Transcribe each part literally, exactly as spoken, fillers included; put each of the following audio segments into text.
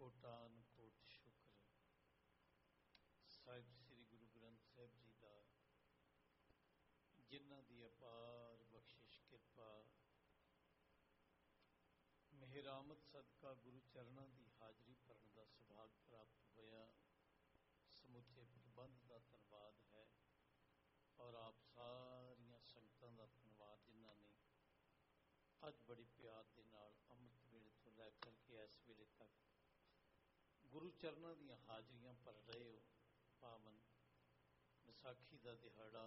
ਕੋਟਾਨ ਕੋਟ ਸ਼ੁਕਰ ਸਾਹਿਬ ਸ੍ਰੀ ਗੁਰੂ ਗ੍ਰੰਥ ਸਾਹਿਬ ਜੀ ਦਾ, ਜਿਨ੍ਹਾਂ ਦੀ ਅਪਾਰ ਬਖਸ਼ਿਸ਼ ਕਿਰਪਾ ਮਿਹਰਾਮਤ ਸਦਕਾ ਗੁਰੂ ਚਰਨਾਂ ਦੀ ਹਾਜ਼ਰੀ ਭਰਨ ਦਾ ਸੁਭਾਗ ਪ੍ਰਾਪਤ ਹੋਇਆ। ਸਮੁੱਚੇ ਪ੍ਰਬੰਧ ਦਾ ਧੰਨਵਾਦ ਹੈ ਔਰ ਆਪ ਸਾਰੀਆਂ ਸੰਗਤਾਂ ਦਾ ਧੰਨਵਾਦ ਜਿਨ੍ਹਾਂ ਨੇ ਅੱਜ ਬੜੀ ਪਿਆਰ ਦੇ ਨਾਲ ਅੰਮ੍ਰਿਤ ਵੇਲੇ ਤੋਂ ਲੈ ਕਰਕੇ ਇਸ ਵੇਲੇ ਤੱਕ ਗੁਰੂ ਚਰਨਾਂ ਦੀਆਂ ਹਾਜ਼ਰੀਆਂ ਭਰ ਰਹੇ ਹੋ। ਪਾਵਨ ਵਿਸਾਖੀ ਦਾ ਦਿਹਾੜਾ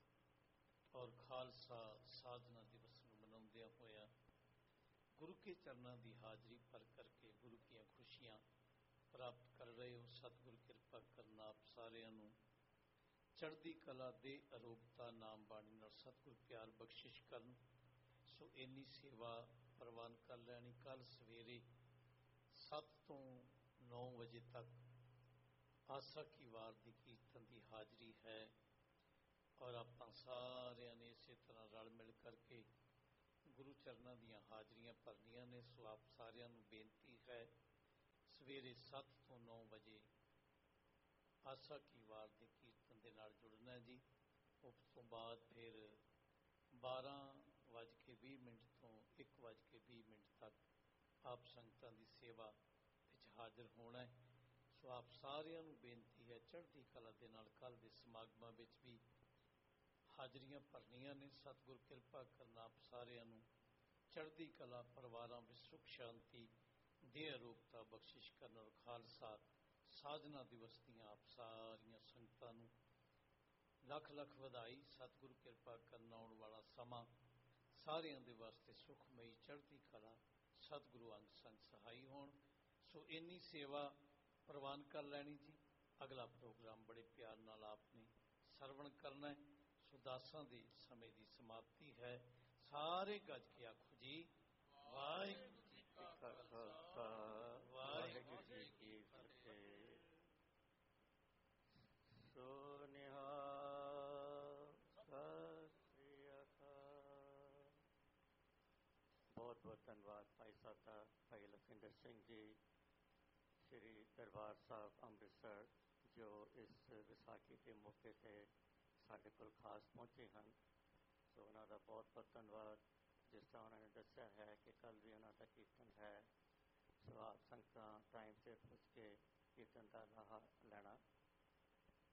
ਔਰ ਖਾਲਸਾ ਸਾਧਨਾ ਦਿਵਸ ਨੂੰ ਮਨਾਉਂਦਿਆਂ ਹੋਇਆ ਗੁਰੂ ਕੇ ਚਰਨਾਂ ਦੀ ਹਾਜ਼ਰੀ ਭਰ ਕਰਕੇ ਗੁਰੂ ਦੀਆਂ ਖੁਸ਼ੀਆਂ ਪ੍ਰਾਪਤ ਕਰ ਰਹੇ ਹੋ। ਸਤਿਗੁਰ ਕਿਰਪਾ ਕਰਨ ਆਪ ਸਾਰਿਆਂ ਨੂੰ ਚੜ੍ਹਦੀ ਕਲਾ ਦੇ ਅਰੋਗਤਾ ਨਾਮ ਬਾਣੀ ਨਾਲ ਸਤਿਗੁਰ ਪਿਆਰ ਬਖਸ਼ਿਸ਼ ਕਰਨ। ਸੋ ਇੰਨੀ ਸੇਵਾ ਪ੍ਰਵਾਨ ਕਰ ਲੈਣੀ। ਕੱਲ੍ਹ ਸਵੇਰੇ ਸੱਤ ਤੋਂ ਨੌ ਵਜੇ ਤੱਕ ਆਸਾ ਕੀ ਵਾਰ ਦੀ ਕੀਰਤਨ ਦੀ ਹਾਜ਼ਰੀ ਹੈ ਔਰ ਆਪਾਂ ਸਾਰਿਆਂ ਨੇ ਇਸੇ ਤਰ੍ਹਾਂ ਰਲ ਮਿਲ ਕਰਕੇ ਗੁਰੂ ਚਰਨਾਂ ਦੀਆਂ ਹਾਜ਼ਰੀਆਂ ਭਰਨੀਆਂ ਨੇ। ਸੋ ਆਪ ਸਾਰਿਆਂ ਨੂੰ ਬੇਨਤੀ ਹੈ ਸਵੇਰੇ ਸੱਤ ਤੋਂ ਨੌ ਵਜੇ ਆਸਾ ਕੀ ਵਾਰ ਦੇ ਕੀਰਤਨ ਦੇ ਨਾਲ ਜੁੜਨਾ ਹੈ ਜੀ। ਉਸ ਤੋਂ ਬਾਅਦ ਫਿਰ ਬਾਰਾਂ ਵੱਜ ਕੇ ਵੀਹ ਮਿੰਟ ਤੋਂ ਇੱਕ ਵੱਜ ਕੇ ਵੀਹ ਮਿੰਟ ਤੱਕ ਆਪ ਸੰਗਤਾਂ ਦੀ ਸੇਵਾ ਵਿੱਚ ਹਾਜ਼ਰ ਹੋਣਾ ਹੈ। ਸੋ ਆਪ ਸਾਰਿਆਂ ਨੂੰ ਬੇਨਤੀ ਹੈ ਚੜ੍ਹਦੀ ਕਲਾ ਦੇ ਨਾਲ ਕੱਲ੍ਹ ਦੇ ਸਮਾਗਮਾਂ ਵਿੱਚ ਵੀ ਹਾਜ਼ਰੀਆਂ ਭਰਨੀਆਂ ਨੇ। ਸਤਿਗੁਰ ਕਿਰਪਾ ਕਰਨ ਆਪ ਸਾਰਿਆਂ ਨੂੰ ਚੜ੍ਹਦੀ ਕਲਾ ਪਰਿਵਾਰਾਂ ਵਿੱਚ ਸੁੱਖ ਸ਼ਾਂਤੀ ਦੇ ਅਰੋਗਤਾ ਬਖਸ਼ਿਸ਼ ਕਰਨ ਔਰ ਖਾਲਸਾ ਸਾਧਨਾ ਦਿਵਸ ਦੀਆਂ ਆਪ ਸਾਰੀਆਂ ਸੰਗਤਾਂ ਨੂੰ ਲੱਖ ਲੱਖ ਵਧਾਈ। ਸਤਿਗੁਰੂ ਕਿਰਪਾ ਕਰਨ ਆਉਣ ਵਾਲਾ ਸਮਾਂ ਸਾਰਿਆਂ ਦੇ ਵਾਸਤੇ ਸੁਖਮਈ ਚੜ੍ਹਦੀ ਕਲਾ ਸਤਿਗੁਰੂ ਅੰਗ ਸੰਗ ਸਹਾਈ ਹੋਣ। ਸੋ ਇੰਨੀ ਸੇਵਾ ਪ੍ਰਵਾਨ ਕਰ ਲੈਣੀ ਜੀ। ਅਗਲਾ ਪ੍ਰੋਗਰਾਮ ਬੜੇ ਪਿਆਰ ਨਾਲ ਆਪਨੇ ਸਰਵਣ ਕਰਨਾ ਹੈ। ਸੋ ਦਾਸਾਂ ਦੇ ਸਮੇਂ ਦੀ ਸਮਾਪਤੀ ਹੈ। ਸਾਰੇ ਗੱਜ ਕੇ ਆਖੋ ਜੀ ਵਾਹਿਗੁਰੂ ਜੀ ਕਾ ਖਾਲਸਾ ਵਾਹਿਗੁਰੂ ਜੀ ਕੀ ਫਤਿਹ। ਸੋ ਨਿਹਾਲ ਸਤਿ ਸ੍ਰੀ ਅਕਾਲ। ਬਹੁਤ ਬਹੁਤ ਧੰਨਵਾਦ ਭਾਈ ਸਾਹਿਬ ਦਾ, ਭਾਈ ਲਖਵਿੰਦਰ ਸਿੰਘ ਜੀ ਸ਼੍ਰੀ ਦਰਬਾਰ ਸਾਹਿਬ ਅੰਮ੍ਰਿਤਸਰ, ਜੋ ਇਸ ਵਿਸਾਖੀ ਦੇ ਮੌਕੇ 'ਤੇ ਸਾਡੇ ਕੋਲ ਖਾਸ ਪਹੁੰਚੇ ਹਨ। ਸੋ ਉਹਨਾਂ ਦਾ ਬਹੁਤ ਬਹੁਤ ਧੰਨਵਾਦ। ਜਿਸ ਤਰ੍ਹਾਂ ਉਹਨਾਂ ਨੇ ਦੱਸਿਆ ਹੈ ਕਿ ਕੱਲ੍ਹ ਵੀ ਉਹਨਾਂ ਦਾ ਕੀਰਤਨ ਹੈ। ਸੋ ਆਪ ਸੰਗਤਾਂ ਟਾਈਮ 'ਤੇ ਪੁੱਜ ਕੇ ਕੀਰਤਨ ਦਾ ਲਾਹਾ ਲੈਣਾ